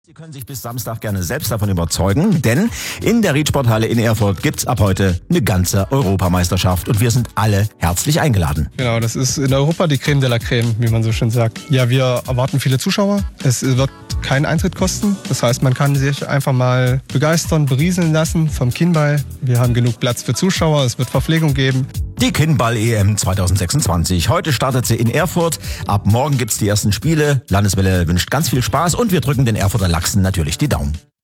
Sie können sich bis Samstag gerne selbst davon überzeugen, denn in der Riedsporthalle in Erfurt gibt's ab heute eine ganze Europameisterschaft und wir sind alle herzlich eingeladen. Genau, das ist in Europa die Creme de la Creme, wie man so schön sagt. Ja, wir erwarten viele Zuschauer. Es wird keinen Eintritt kosten. Das heißt, man kann sich einfach mal begeistern, berieseln lassen vom Kinnball. Wir haben genug Platz für Zuschauer, es wird Verpflegung geben. Die Kinnball-EM 2026. Heute startet sie in Erfurt. Ab morgen gibt's die ersten Spiele. Landeswelle wünscht ganz viel Spaß und wir drücken den Erfurter Lachsen natürlich die Daumen.